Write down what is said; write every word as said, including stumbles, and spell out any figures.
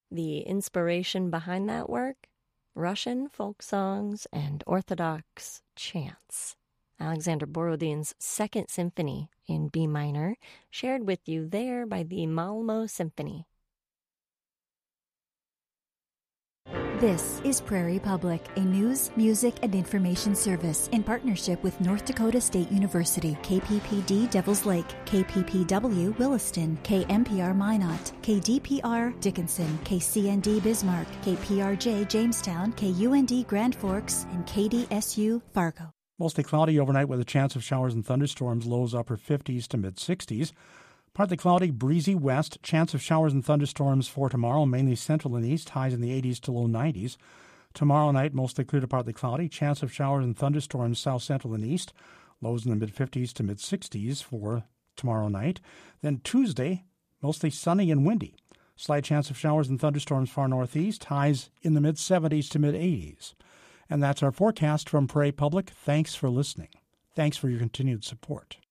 The inspiration behind that work? Russian folk songs and Orthodox chants. Alexander Borodin's Second Symphony in B minor, shared with you there by the Malmo Symphony. This is Prairie Public, a news, music, and information service in partnership with North Dakota State University, K P P D Devils Lake, K P P W Williston, K M P R Minot, K D P R Dickinson, K C N D Bismarck, K P R J Jamestown, K U N D Grand Forks, and K D S U Fargo. Mostly cloudy overnight with a chance of showers and thunderstorms, lows upper fifties to mid-sixties. Partly cloudy, breezy west, chance of showers and thunderstorms for tomorrow, mainly central and east, highs in the eighties to low nineties. Tomorrow night, mostly clear to partly cloudy, chance of showers and thunderstorms south, central, and east, lows in the mid-fifties to mid-sixties for tomorrow night. Then Tuesday, mostly sunny and windy. Slight chance of showers and thunderstorms far northeast, highs in the mid-seventies to mid-eighties. And that's our forecast from Prairie Public. Thanks for listening. Thanks for your continued support.